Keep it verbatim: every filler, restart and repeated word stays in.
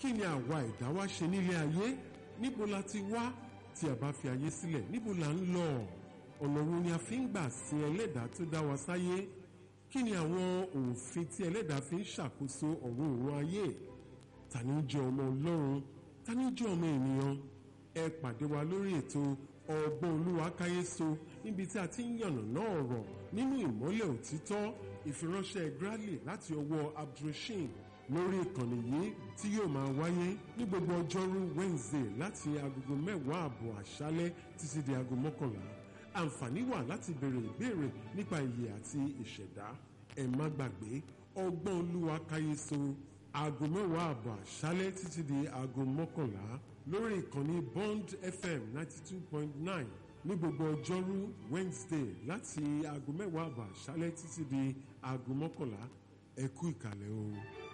kí ni àwa ẹ̀dá wá ṣe nílé ayé? Níbo la ti wá tí a bá fi ayé sílẹ̀? Níbo la ń lọ? Ọ̀nà wo ni a fi ń gbà sin ẹlẹ́dàá tó dá wa sáyé? Kí ni àwọn òfin tí ẹlẹ́dàá fi ń ṣàkóso ọ̀run òun ayé? Ta ni ń jẹ́ ọmọ Ọlọ́run? Ta ni ń jẹ́ ọmọ ènìyàn? Ẹ pàdé wa lórí ètò Ọgbọ́n Olúwa káyéso níbi tí a ti ń yànnàná ọ̀rọ̀ nínú ìmọ́lẹ̀ òtítọ́. Ìfiránṣẹ́ Bradley láti ọwọ́ Abdulrasheed lórí ìkànnì yìí tí yóò máa wáyé ní gbogbo ọjọ́rú Wednesday láti agogo mẹ́wàá àbọ̀ àṣálẹ́ títí di aago mọ́kànlá. Àǹfààní wà láti béèrè ìbéèrè nípa ìyè àti ìṣẹ̀dá. Ẹ má gbàgbé Ọgbọ́n Olúwa káyéso aago mẹ́wàá àbọ̀ àṣálẹ́ títí di aago mọ́kànlá lórí ìkànnì Bond F M ninety two point nine ní gbogbo ọjọ́rú Wednesday láti aago mẹ́wàá àbọ̀ àṣálẹ́ títí di aago mọ́kànlá. Ẹ kú ìkàlẹ̀ o.